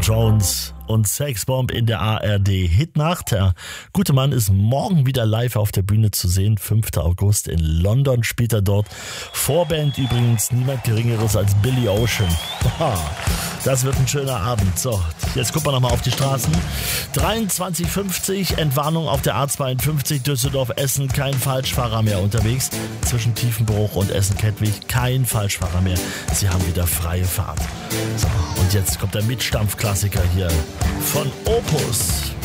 Jones und Sexbomb in der ARD Hitnacht. Der gute Mann ist morgen wieder live auf der Bühne zu sehen. 5. August in London spielt er dort. Vorband übrigens niemand Geringeres als Billy Ocean. Das wird ein schöner Abend. So, jetzt gucken wir nochmal auf die Straßen. 23:50, Entwarnung auf der A52 Düsseldorf-Essen. Kein Falschfahrer mehr unterwegs. Zwischen Tiefenbruch und Essen-Kettwig kein Falschfahrer mehr. Sie haben wieder freie Fahrt. So, und jetzt kommt der Mitstampfklassiker hier von Opus.